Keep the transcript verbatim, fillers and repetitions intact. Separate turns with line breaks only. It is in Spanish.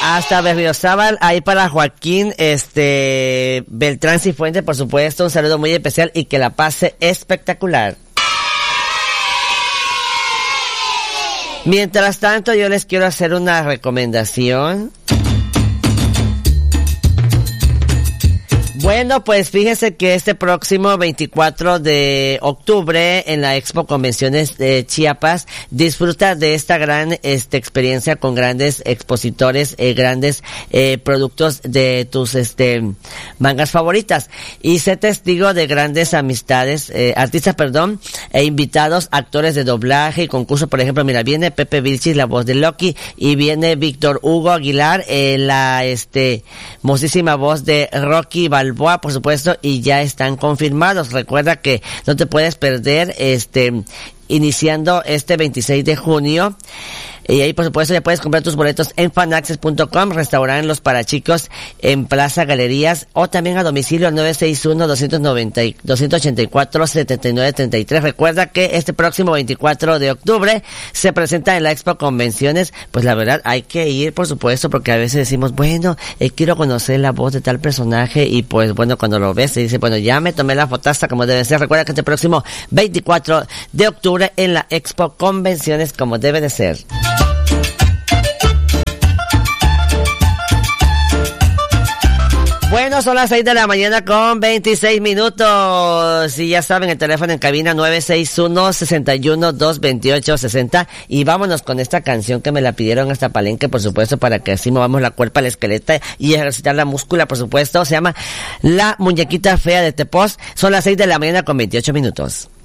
hasta Berriozábal, ahí para Joaquín, este, Beltrán Cifuentes, por supuesto, un saludo muy especial y que la pase espectacular. Mientras tanto, yo les quiero hacer una recomendación. Bueno, pues fíjense que este próximo veinticuatro de octubre en la Expo Convenciones de Chiapas disfruta de esta gran este experiencia con grandes expositores, eh, grandes eh, productos de tus este mangas favoritas y sé testigo de grandes amistades, eh, artistas, perdón, e invitados, actores de doblaje y concurso. Por ejemplo, mira, viene Pepe Vilchis, la voz de Loki, y viene Víctor Hugo Aguilar, eh, la este mocísima voz de Rocky Balboa, por supuesto, y ya están confirmados. Recuerda que no te puedes perder este iniciando este veintiséis de junio. Y ahí, por supuesto, ya puedes comprar tus boletos en fanaccess punto com, restaurante Los Parachicos en Plaza Galerías, o también a domicilio al nueve seis uno, dos noventa, dos ochenta y cuatro, setenta y nueve treinta y tres. Recuerda que este próximo veinticuatro de octubre se presenta en la Expo Convenciones. Pues la verdad, hay que ir, por supuesto, porque a veces decimos, bueno, eh, quiero conocer la voz de tal personaje, y pues bueno, cuando lo ves, se dice, bueno, ya me tomé la fotaza como debe ser. Recuerda que este próximo veinticuatro de octubre en la Expo Convenciones, como debe de ser. Bueno, son las seis de la mañana con veintiséis minutos. Y ya saben, el teléfono en cabina nueve seis uno, seis uno, dos dos ocho, seis cero. Y vámonos con esta canción que me la pidieron hasta Palenque, por supuesto, para que así movamos la cuerpa, la esqueleta y ejercitar la múscula, por supuesto. Se llama La Muñequita Fea de Tepos. Son las seis de la mañana con veintiocho minutos.